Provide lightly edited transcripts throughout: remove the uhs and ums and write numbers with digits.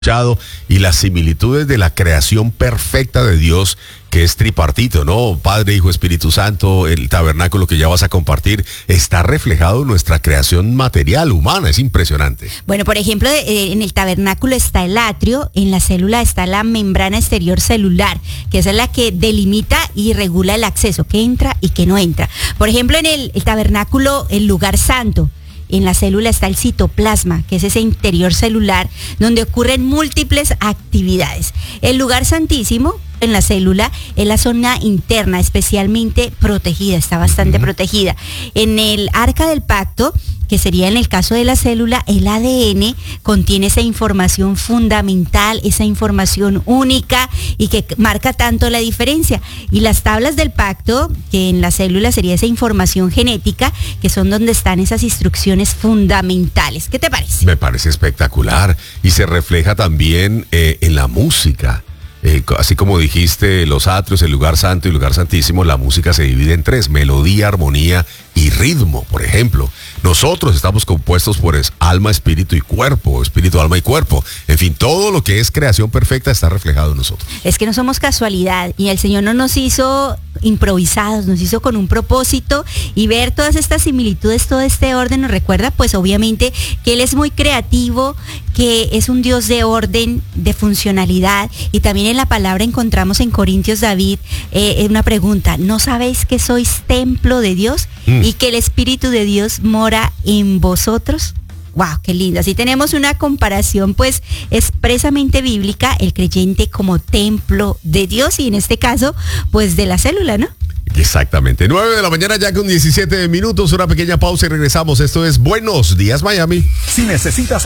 y las similitudes de la creación perfecta de Dios, que es tripartito, ¿no? Padre, Hijo, Espíritu Santo. El tabernáculo que ya vas a compartir está reflejado en nuestra creación material, humana. Es impresionante. Bueno, por ejemplo, en el tabernáculo está el atrio, en la célula está la membrana exterior celular, que esa es la que delimita y regula el acceso, qué entra y qué no entra. Por ejemplo, en el tabernáculo, el lugar santo, en la célula está el citoplasma, que es ese interior celular donde ocurren múltiples actividades. El lugar santísimo en la célula es la zona interna, especialmente protegida, está bastante protegida. En el arca del pacto, que sería en el caso de la célula, el ADN contiene esa información fundamental, esa información única y que marca tanto la diferencia. Y las tablas del pacto, que en la célula sería esa información genética, que son donde están esas instrucciones fundamentales. ¿Qué te parece? Me parece espectacular y se refleja también en la música. Así como dijiste, los atrios, el lugar santo y el lugar santísimo, la música se divide en tres: melodía, armonía y ritmo. Por ejemplo, nosotros estamos compuestos por alma, espíritu y cuerpo, espíritu, alma y cuerpo. En fin, todo lo que es creación perfecta está reflejado en nosotros. Es que no somos casualidad y el Señor no nos hizo improvisados, nos hizo con un propósito, y ver todas estas similitudes, todo este orden nos recuerda pues obviamente que Él es muy creativo, que es un Dios de orden, de funcionalidad. Y también en la palabra encontramos en Corintios David una pregunta: ¿no sabéis que sois templo de Dios y que el Espíritu de Dios mora en vosotros? ¡Wow! ¡Qué lindo! Así tenemos una comparación pues expresamente bíblica, el creyente como templo de Dios y en este caso pues de la célula, ¿no? Exactamente. 9 de la mañana ya con 17 minutos, una pequeña pausa y regresamos. Esto es Buenos Días Miami. Si necesitas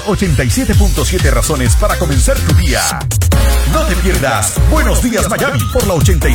87.7 razones para comenzar tu día, no te pierdas Buenos Días Miami por la 87.